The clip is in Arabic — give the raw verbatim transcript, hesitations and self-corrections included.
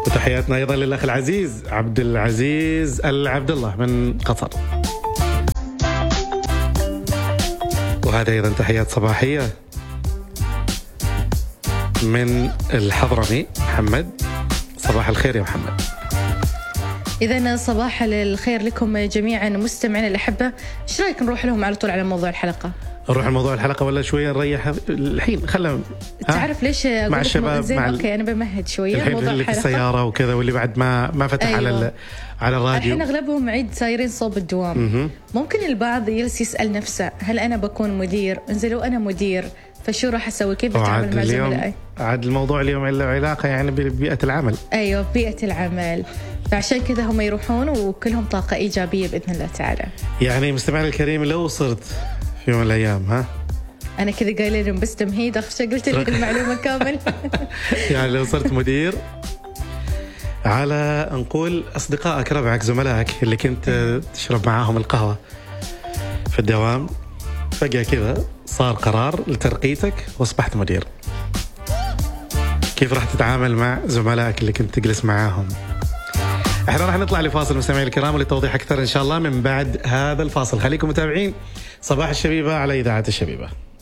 وتحياتنا أيضا للأخ العزيز عبد العزيز العبد الله من قطر. وهذا أيضا تحيات صباحية من الحضرمي محمد. صباح الخير يا محمد. إذن صباح الخير لكم جميعا مستمعين الأحبة. إيش رأيك نروح لهم على طول على موضوع الحلقة؟ نروح الموضوع الحلقة ولا شوية نريح الحين؟ خلنا تعرف ليش مع الشباب زين مع أوكي أنا بمهد شوية الحين موضوع اللي في الحلقة السيارة وكذا واللي بعد ما ما فتح أيوة. على على الراديو. الحين أغلبهم عيد سايرين صوب الدوام. م-م. ممكن البعض يجلس يسأل نفسه هل أنا بكون مدير؟ انزلوا أنا مدير فشو راح أسوي؟ كيف بتعامل مع زملائي؟ عاد الموضوع اليوم له علاقة يعني ببيئة العمل. أيوة بيئة العمل، فعشان كذا هم يروحون وكلهم طاقة إيجابية بإذن الله تعالى. يعني مستمعنا الكريم لو صرت في يوم من الأيام ها أنا كذا قايلة لهم بس تمهيد أخشى قلت لي المعلومة كامل. يعني لو صرت مدير على نقول أصدقائك ربعك زملائك اللي كنت تشرب معاهم القهوة في الدوام فجأة كذا صار قرار لترقيتك واصبحت مدير، كيف راح تتعامل مع زملائك اللي كنت تجلس معاهم؟ احنا راح نطلع لفاصل مستمعين الكرام وللتوضيح أكثر إن شاء الله من بعد هذا الفاصل. خليكم متابعين صباح الشبيبة على إذاعة الشبيبة.